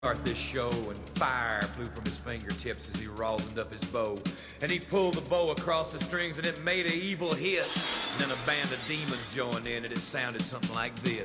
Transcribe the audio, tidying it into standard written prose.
Start this show, and fire flew from his fingertips as he rosined up his bow. And he pulled the bow across the strings, and it made an evil hiss. And then a band of demons joined in, and it sounded something like this.